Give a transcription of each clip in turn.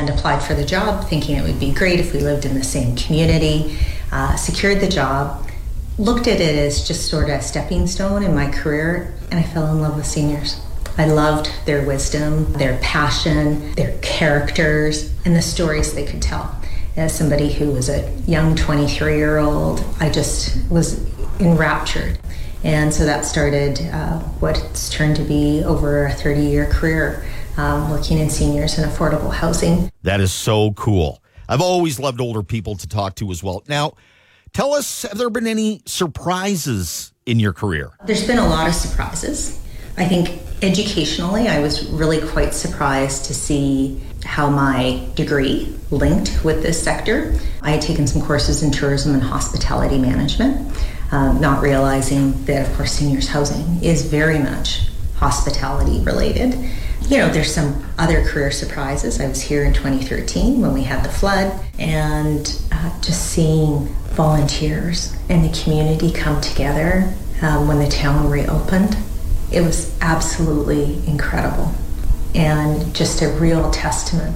and applied for the job thinking it would be great if we lived in the same community. Secured the job, looked at it as just sort of a stepping stone in my career, and I fell in love with seniors. I loved their wisdom, their passion, their characters, and the stories they could tell. As somebody who was a young 23-year-old, I just was enraptured. And so that started what's turned to be over a 30-year career working in seniors and affordable housing. That is so cool. I've always loved older people to talk to as well. Now, tell us, have there been any surprises in your career? There's been a lot of surprises. I think educationally, I was really quite surprised to see how my degree linked with this sector. I had taken some courses in tourism and hospitality management, not realizing that, of course, seniors housing is very much hospitality related. You know, there's some other career surprises. I was here in 2013 when we had the flood, and just seeing volunteers and the community come together when the town reopened. It was absolutely incredible and just a real testament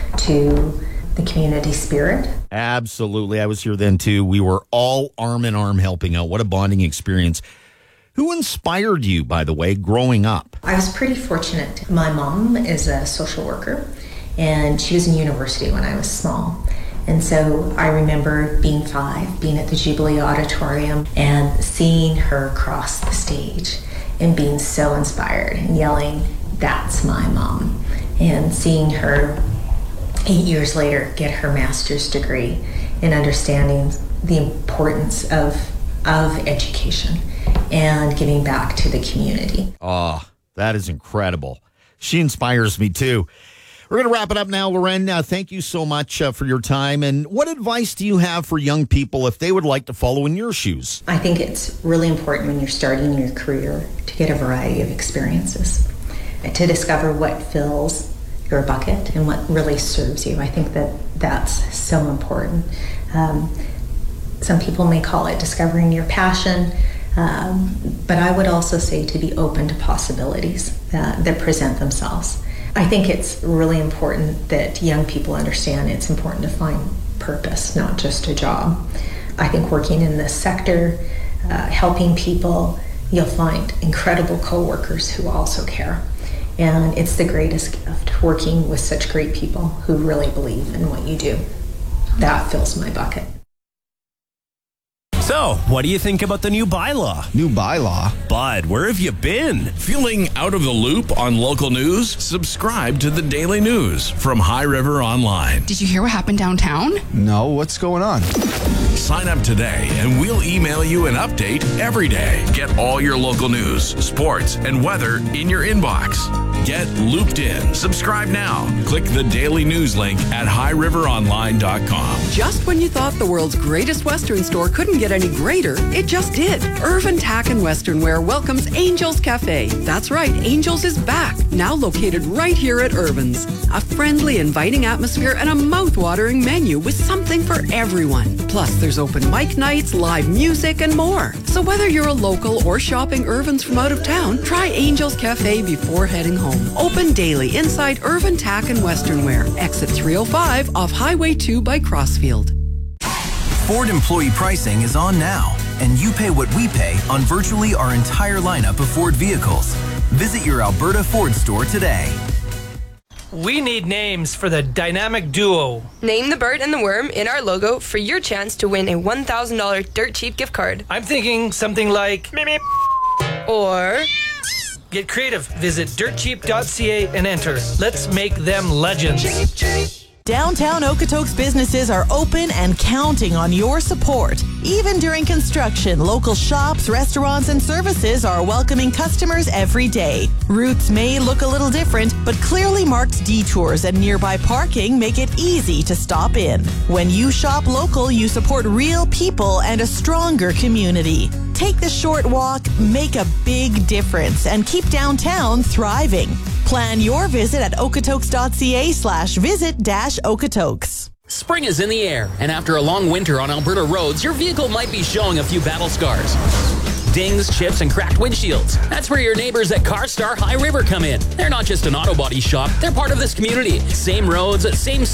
to the community spirit. Absolutely. I was here then too. We were all arm in arm helping out. What a bonding experience. Who inspired you, by the way, growing up? I was pretty fortunate. My mom is a social worker, and she was in university when I was small. And so I remember being 5, being at the Jubilee Auditorium and seeing her cross the stage and being so inspired and yelling, "That's my mom." And seeing her 8 years later get her master's degree and understanding the importance of education and giving back to the community. Oh, that is incredible. She inspires me too. We're going to wrap it up now, Loren. Thank you so much for your time. And what advice do you have for young people if they would like to follow in your shoes? I think it's really important when you're starting your career to get a variety of experiences, to discover what fills your bucket and what really serves you. I think that's so important. Some people may call it discovering your passion, but I would also say to be open to possibilities that present themselves. I think it's really important that young people understand it's important to find purpose, not just a job. I think working in this sector, helping people, you'll find incredible coworkers who also care. And it's the greatest gift, working with such great people who really believe in what you do. That fills my bucket. So, what do you think about the new bylaw? New bylaw? Bud, where have you been? Feeling out of the loop on local news? Subscribe to the Daily News from High River Online. Did you hear what happened downtown? No, what's going on? Sign up today and we'll email you an update every day. Get all your local news, sports, and weather in your inbox. Get looped in. Subscribe now. Click the Daily News link at highriveronline.com. Just when you thought the world's greatest Western store couldn't get any greater, it just did. Irvin Tack and Western Wear welcomes Angels Cafe. That's right, Angels is back, now located right here at Irvin's. A friendly, inviting atmosphere and a mouth-watering menu with something for everyone. Plus, there's open mic nights, live music, and more. So whether you're a local or shopping Irvin's from out of town, try Angels Cafe before heading home. Open daily inside Irvin Tack and Western Wear. Exit 305 off Highway 2 by Crossfield. Ford employee pricing is on now, and you pay what we pay on virtually our entire lineup of Ford vehicles. Visit your Alberta Ford store today. We need names for the dynamic duo. Name the bird and the worm in our logo for your chance to win a $1,000 Dirt Cheap gift card. I'm thinking something like meep, meep. Or get creative. Visit dirtcheap.ca and enter. Let's make them legends. Cheap, cheap. Downtown Okotoks businesses are open and counting on your support. Even during construction, local shops, restaurants, and services are welcoming customers every day. Routes may look a little different, but clearly marked detours and nearby parking make it easy to stop in. When you shop local, you support real people and a stronger community. Take the short walk, make a big difference, and keep downtown thriving. Plan your visit at okotoks.ca/visit-Okotoks. Spring is in the air, and after a long winter on Alberta roads, your vehicle might be showing a few battle scars. Dings, chips, and cracked windshields. That's where your neighbors at CarStar High River come in. They're not just an auto body shop, they're part of this community. Same roads, same